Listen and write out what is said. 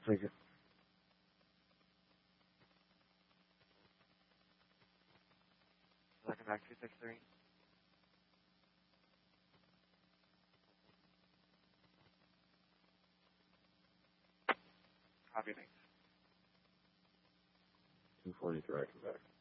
Thank you. Second back 263. Copy, thanks. 243, I come back.